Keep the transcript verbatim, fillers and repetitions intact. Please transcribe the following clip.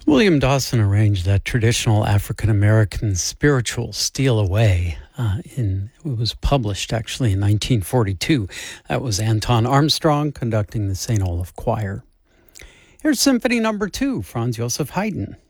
William Dawson arranged that traditional African-American spiritual Steal Away. Uh, in, it was published actually in nineteen forty-two. That was Anton Armstrong conducting the Saint Olaf Choir. Here's Symphony Number Two, Franz Joseph Haydn.